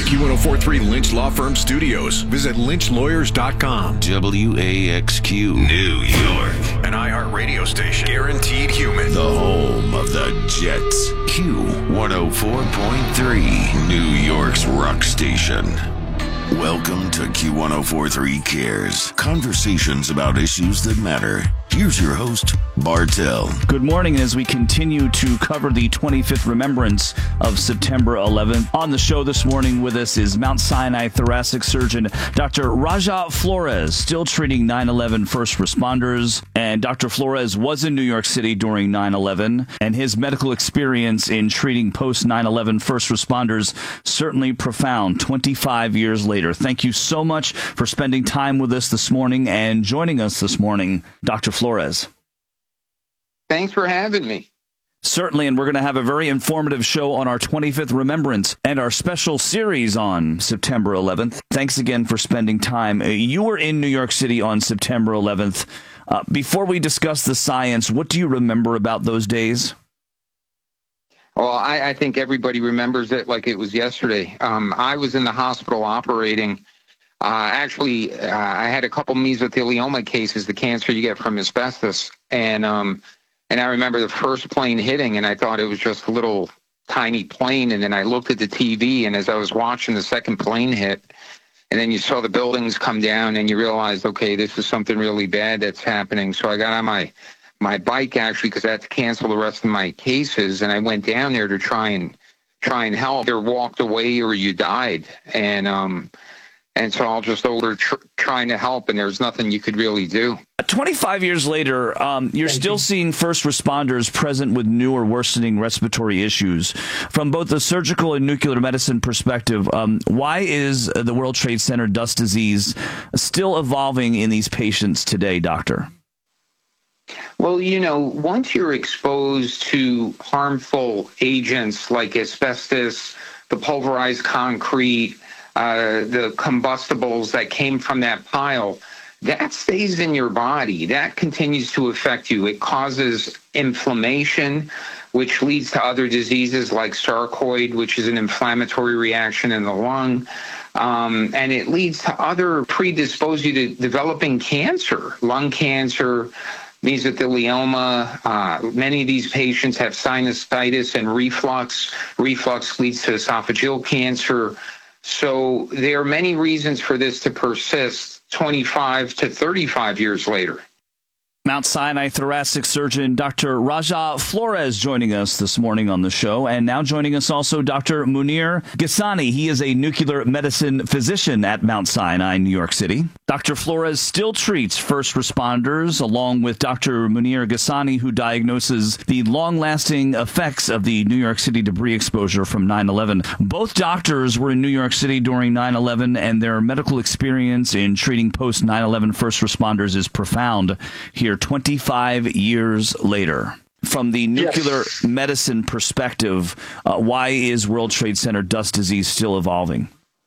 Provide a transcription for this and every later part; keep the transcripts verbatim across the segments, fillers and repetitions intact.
Q one oh four point three Lynch Law Firm Studios. Visit lynch lawyers dot com. W A X Q, New York. An iHeartRadio station. Guaranteed human. The home of the Jets. Q one oh four point three, New York's rock station. Welcome to Q one oh four point three Cares. Conversations about issues that matter. Here's your host, Bartell. Good morning. As we continue to cover the twenty-fifth remembrance of September eleventh, on the show this morning with us is Mount Sinai thoracic surgeon Doctor Raja Flores, still treating nine eleven first responders. And Doctor Flores was in New York City during nine eleven, and his medical experience in treating post nine eleven first responders certainly profound twenty-five years later. Thank you so much for spending time with us this morning and joining us this morning, Doctor Flores. Thanks for having me. Certainly, and we're going to have a very informative show on our twenty-fifth Remembrance and our special series on September eleventh. Thanks again for spending time. You were in New York City on September eleventh. Uh, before we discuss the science, what do you remember about those days? Well, I, I think everybody remembers it like it was yesterday. Um, I was in the hospital operating. Uh, actually, uh, I had a couple mesothelioma cases, the cancer you get from asbestos. And um, and I remember the first plane hitting, and I thought it was just a little tiny plane. And then I looked at the T V, and as I was watching the second plane hit, and then you saw the buildings come down, and you realized, okay, this is something really bad that's happening. So I got on my, my bike, actually, because I had to cancel the rest of my cases, and I went down there to try and try and help. Either walked away or you died. And um And so I'll just over tr- trying to help, and there's nothing you could really do. twenty-five years later, um, you're Thank still you. seeing first responders present with new or worsening respiratory issues. From both the surgical and nuclear medicine perspective, um, why is the World Trade Center dust disease still evolving in these patients today, doctor? Well, you know, once you're exposed to harmful agents like asbestos, the pulverized concrete, Uh, the combustibles that came from that pile, that stays in your body. That continues to affect you. It causes inflammation, which leads to other diseases like sarcoid, which is an inflammatory reaction in the lung. Um, and it leads to other predispose you to developing cancer, lung cancer, mesothelioma. Uh, many of these patients have sinusitis and reflux. Reflux leads to esophageal cancer. So there are many reasons for this to persist twenty-five to thirty-five years later. Mount Sinai thoracic surgeon Doctor Raja Flores joining us this morning on the show. And now joining us also Doctor Munir Ghessani. He is a nuclear medicine physician at Mount Sinai, New York City. Doctor Flores still treats first responders, along with Doctor Munir Ghessani, who diagnoses the long-lasting effects of the New York City debris exposure from nine eleven. Both doctors were in New York City during nine eleven, and their medical experience in treating post nine eleven first responders is profound here twenty-five years later. From the nuclear Yes. medicine perspective, uh, why is World Trade Center dust disease still evolving?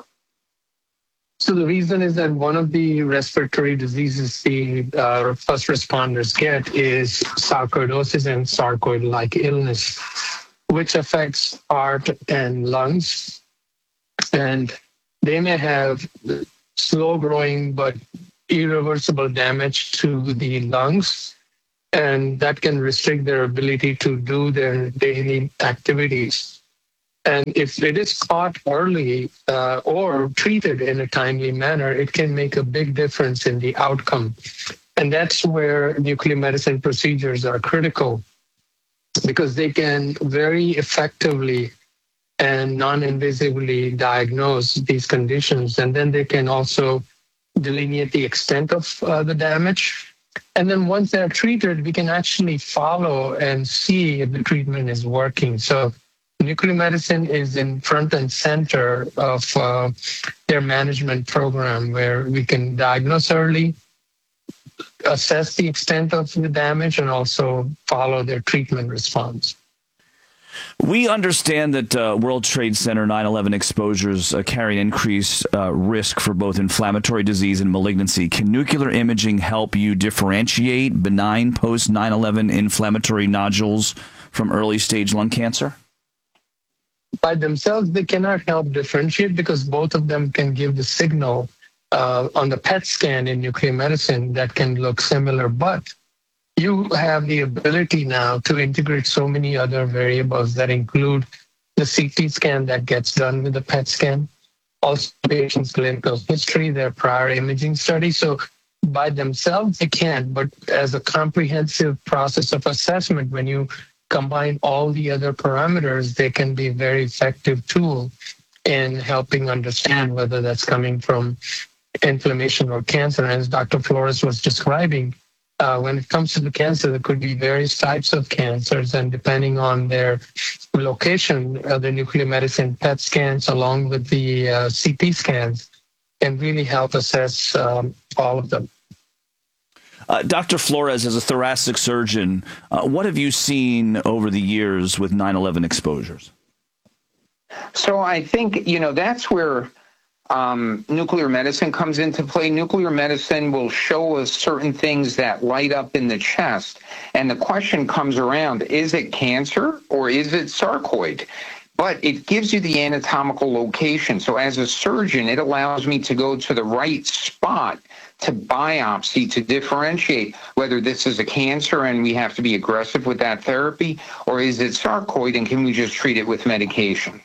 So the reason is that one of the respiratory diseases the uh, first responders get is sarcoidosis and sarcoid-like illness, which affects heart and lungs. And they may have slow-growing but irreversible damage to the lungs, and that can restrict their ability to do their daily activities. And if it is caught early uh, or treated in a timely manner, it can make a big difference in the outcome. And that's where nuclear medicine procedures are critical, because they can very effectively and non-invasively diagnose these conditions. And then they can also delineate the extent of uh, the damage. And then once they're treated, we can actually follow and see if the treatment is working. So nuclear medicine is in front and center of uh, their management program, where we can diagnose early, assess the extent of the damage, and also follow their treatment response. We understand that uh, World Trade Center nine eleven exposures uh, carry an increased uh, risk for both inflammatory disease and malignancy. Can nuclear imaging help you differentiate benign post nine eleven inflammatory nodules from early stage lung cancer? by themselves, they cannot help differentiate because both of them can give the signal uh, on the P E T scan in nuclear medicine that can look similar. But you have the ability now to integrate so many other variables that include the C T scan that gets done with the P E T scan, also patient's clinical history, their prior imaging study. So by themselves, they can't, but as a comprehensive process of assessment, when you combine all the other parameters, they can be a very effective tool in helping understand whether that's coming from inflammation or cancer. And as Doctor Flores was describing, uh, when it comes to the cancer, there could be various types of cancers, and depending on their location, uh, the nuclear medicine P E T scans along with the uh, C T scans can really help assess um, all of them. Uh, Doctor Flores, as a thoracic surgeon, uh, what have you seen over the years with nine eleven exposures? So I think, you know, that's where um, nuclear medicine comes into play. Nuclear medicine will show us certain things that light up in the chest. And the question comes around, is it cancer or is it sarcoid? But it gives you the anatomical location. So as a surgeon, it allows me to go to the right spot to biopsy to differentiate whether this is a cancer and we have to be aggressive with that therapy, or is it sarcoid and can we just treat it with medication?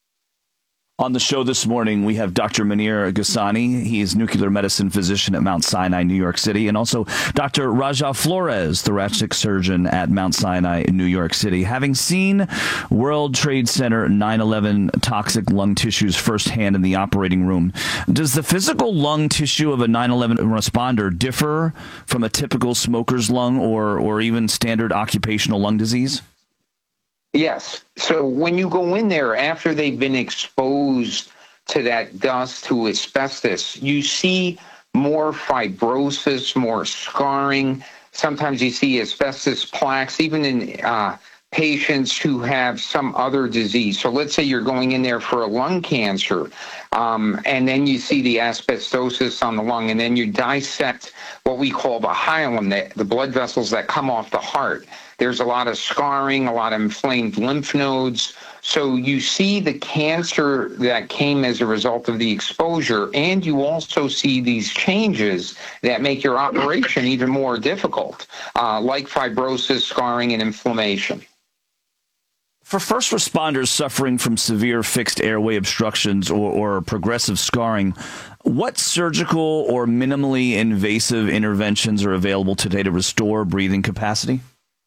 On the show this morning, we have Doctor Munir Ghassani. He is nuclear medicine physician at Mount Sinai, New York City, and also Doctor Raja Flores, thoracic surgeon at Mount Sinai in New York City. Having seen World Trade Center nine eleven toxic lung tissues firsthand in the operating room, does the physical lung tissue of a nine eleven responder differ from a typical smoker's lung or, or even standard occupational lung disease? Yes. So when you go in there after they've been exposed to that dust, to asbestos, you see more fibrosis, more scarring. Sometimes you see asbestos plaques, even in uh, patients who have some other disease. So let's say you're going in there for a lung cancer, um, and then you see the asbestosis on the lung, and then you dissect what we call the hilum, the, the blood vessels that come off the heart. There's a lot of scarring, a lot of inflamed lymph nodes. So you see the cancer that came as a result of the exposure, and you also see these changes that make your operation even more difficult, uh, like fibrosis, scarring, and inflammation. For first responders suffering from severe fixed airway obstructions or, or progressive scarring, what surgical or minimally invasive interventions are available today to restore breathing capacity?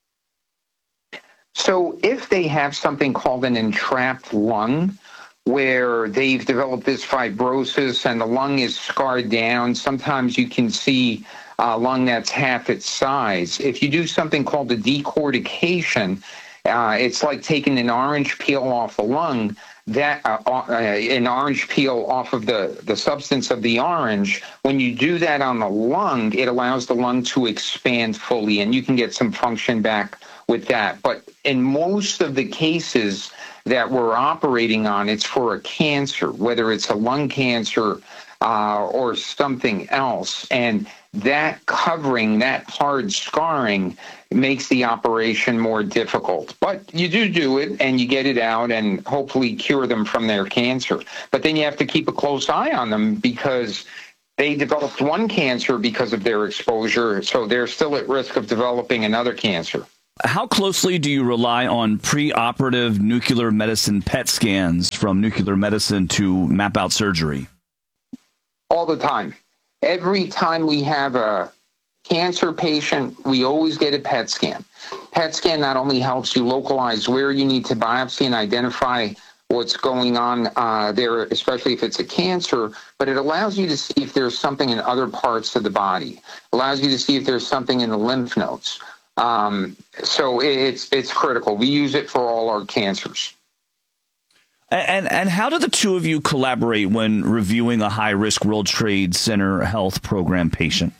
So if they have something called an entrapped lung, where they've developed this fibrosis and the lung is scarred down, sometimes you can see a lung that's half its size. If you do something called a decortication, uh, it's like taking an orange peel off a lung, that uh, uh, an orange peel off of the, the substance of the orange. When you do that on the lung, it allows the lung to expand fully, and you can get some function back with that. But in most of the cases that we're operating on, it's for a cancer, whether it's a lung cancer uh, or something else. And that covering, that hard scarring, makes the operation more difficult. But you do do it, and you get it out and hopefully cure them from their cancer. But then you have to keep a close eye on them because they developed one cancer because of their exposure, so they're still at risk of developing another cancer. How closely do you rely on preoperative nuclear medicine P E T scans from nuclear medicine to map out surgery? All the time. Every time we have a cancer patient, we always get a P E T scan. P E T scan not only helps you localize where you need to biopsy and identify what's going on uh, there, especially if it's a cancer, but it allows you to see if there's something in other parts of the body. It allows you to see if there's something in the lymph nodes. Um, so it's it's critical. We use it for all our cancers. And and how do the two of you collaborate when reviewing a high-risk World Trade Center Health Program patient?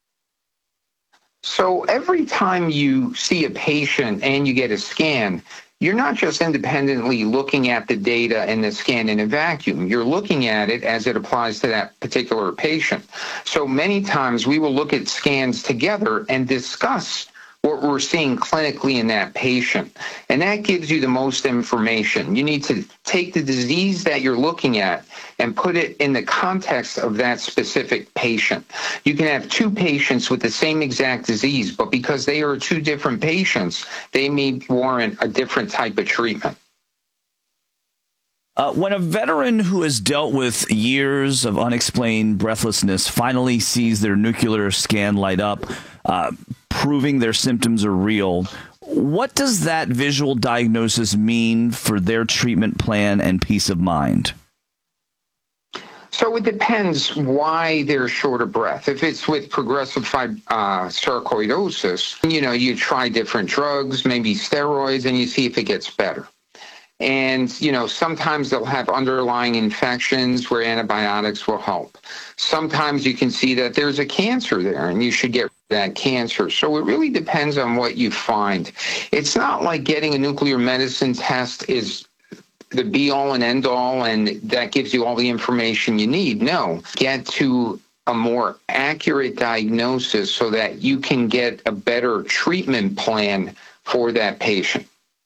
So every time you see a patient and you get a scan, you're not just independently looking at the data in the scan in a vacuum. You're looking at it as it applies to that particular patient. So many times we will look at scans together and discuss what we're seeing clinically in that patient. And that gives you the most information. You need to take the disease that you're looking at and put it in the context of that specific patient. You can have two patients with the same exact disease, but because they are two different patients, they may warrant a different type of treatment. Uh, when a veteran who has dealt with years of unexplained breathlessness finally sees their nuclear scan light up, uh, proving their symptoms are real, what does that visual diagnosis mean for their treatment plan and peace of mind? So it depends why they're short of breath. If it's with progressive fib- uh, sarcoidosis, you know, you try different drugs, maybe steroids, and you see if it gets better. And, you know, sometimes they'll have underlying infections where antibiotics will help. Sometimes you can see that there's a cancer there and you should get that cancer. So it really depends on what you find. It's not like getting a nuclear medicine test is the be-all and end-all and that gives you all the information you need. No, get to a more accurate diagnosis so that you can get a better treatment plan for that patient.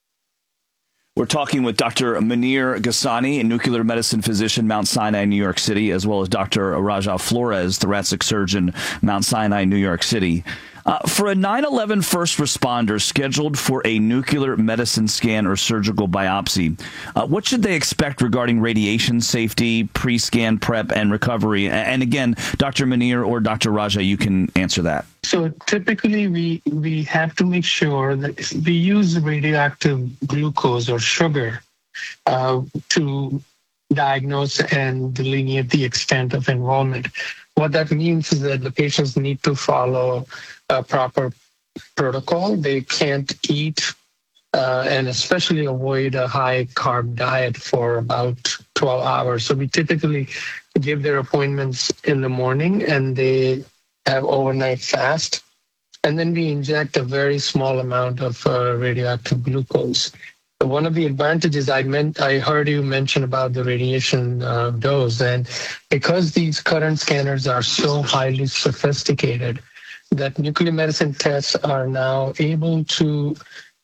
We're talking with Doctor Munir Ghassani, a nuclear medicine physician, Mount Sinai, New York City, as well as Doctor Raja Flores, thoracic surgeon, Mount Sinai, New York City. Uh, for a nine eleven first responder scheduled for a nuclear medicine scan or surgical biopsy, uh, what should they expect regarding radiation safety, pre-scan prep, and recovery? And again, Doctor Munir or Doctor Raja, you can answer that. So typically we, we have to make sure that we use radioactive glucose or sugar uh, to diagnose and delineate the extent of involvement. What that means is that the patients need to follow a proper protocol. They can't eat uh, and especially avoid a high carb diet for about twelve hours. So we typically give their appointments in the morning and they have overnight fast. And then we inject a very small amount of uh, radioactive glucose. One of the advantages I meant, I heard you mention about the radiation uh, dose, and because these current scanners are so highly sophisticated, that nuclear medicine tests are now able to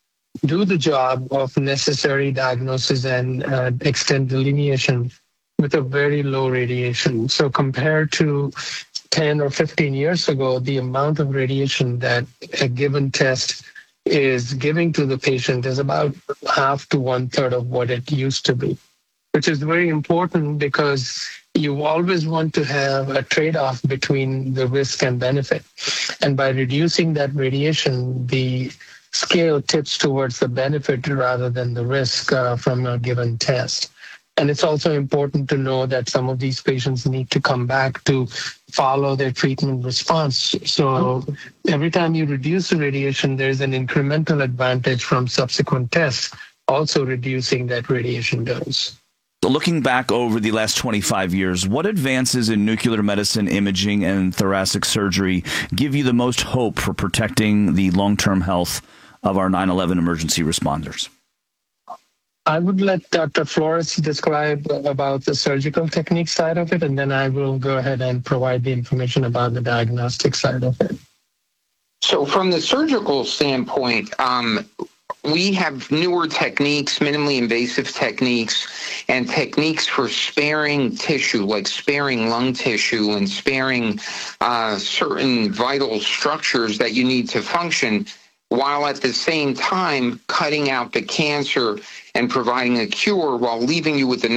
do the job of necessary diagnosis and uh, extent delineation with a very low radiation. So compared to ten or fifteen years ago, the amount of radiation that a given test is giving to the patient is about half to one third of what it used to be, which is very important because you always want to have a trade-off between the risk and benefit. And by reducing that radiation, the scale tips towards the benefit rather than the risk uh, from a given test. And it's also important to know that some of these patients need to come back to follow their treatment response. So every time you reduce the radiation, there's an incremental advantage from subsequent tests, also reducing that radiation dose. So looking back over the last twenty-five years, what advances in nuclear medicine, imaging, and thoracic surgery give you the most hope for protecting the long-term health of our nine eleven emergency responders? I would let Doctor Flores describe about the surgical technique side of it, and then I will go ahead and provide the information about the diagnostic side of it. So from the surgical standpoint, um, we have newer techniques, minimally invasive techniques, and techniques for sparing tissue, like sparing lung tissue and sparing uh, certain vital structures that you need to function, while at the same time cutting out the cancer and providing a cure while leaving you with the